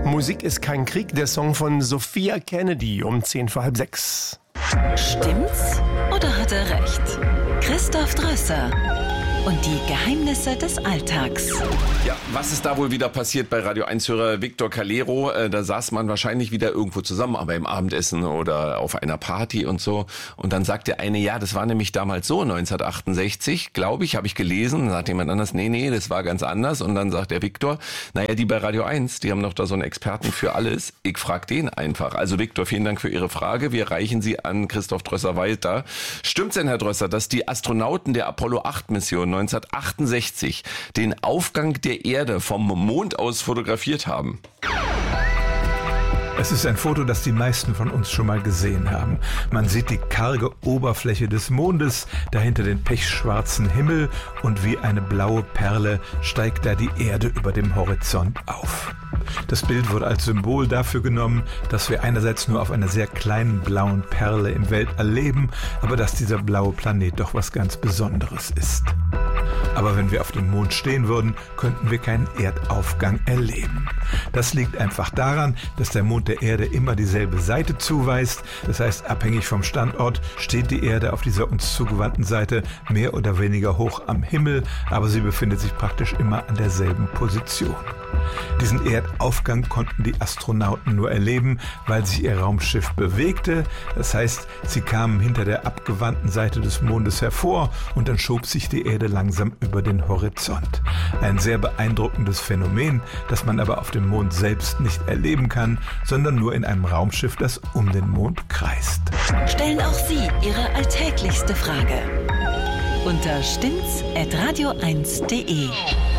Musik ist kein Krieg, der Song von Sophia Kennedy um 5:10. Stimmt's oder hat er recht? Christoph Drösser und die Geheimnisse des Alltags. Ja, was ist da wohl wieder passiert bei Radio 1-Hörer Victor Calero? Da saß man wahrscheinlich wieder irgendwo zusammen, aber im Abendessen oder auf einer Party und so. Und dann sagt der eine, ja, das war nämlich damals so, 1968, glaube ich, habe ich gelesen. Dann sagt jemand anders, nee, das war ganz anders. Und dann sagt der Victor, naja, die bei Radio 1, die haben doch da so einen Experten für alles. Ich frage den einfach. Also Victor, vielen Dank für Ihre Frage. Wir reichen sie an Christoph Drösser weiter. Stimmt's denn, Herr Drösser, dass die Astronauten der Apollo 8-Mission 1968 den Aufgang der Erde vom Mond aus fotografiert haben? Es ist ein Foto, das die meisten von uns schon mal gesehen haben. Man sieht die karge Oberfläche des Mondes, dahinter den pechschwarzen Himmel und wie eine blaue Perle steigt da die Erde über dem Horizont auf. Das Bild wurde als Symbol dafür genommen, dass wir einerseits nur auf einer sehr kleinen blauen Perle im Weltall leben, aber dass dieser blaue Planet doch was ganz Besonderes ist. Aber wenn wir auf dem Mond stehen würden, könnten wir keinen Erdaufgang erleben. Das liegt einfach daran, dass der Mond der Erde immer dieselbe Seite zuweist. Das heißt, abhängig vom Standort steht die Erde auf dieser uns zugewandten Seite mehr oder weniger hoch am Himmel, aber sie befindet sich praktisch immer an derselben Position. Diesen Erdaufgang konnten die Astronauten nur erleben, weil sich ihr Raumschiff bewegte. Das heißt, sie kamen hinter der abgewandten Seite des Mondes hervor und dann schob sich die Erde langsam über den Horizont. Ein sehr beeindruckendes Phänomen, das man aber auf dem Mond selbst nicht erleben kann, sondern nur in einem Raumschiff, das um den Mond kreist. Stellen auch Sie Ihre alltäglichste Frage unter stimmt's@radio1.de.